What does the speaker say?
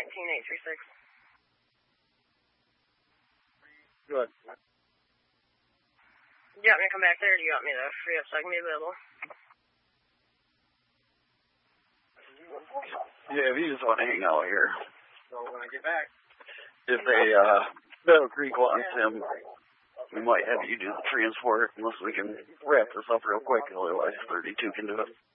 19836. Good. Do you want me to come back there, or do you want me to free up so I can be available? Yeah, if you just want to hang out here. So when I get back, if Meadow Creek wants him, we might have you do the transport unless we can wrap this up real quick. Otherwise, 32 can do it.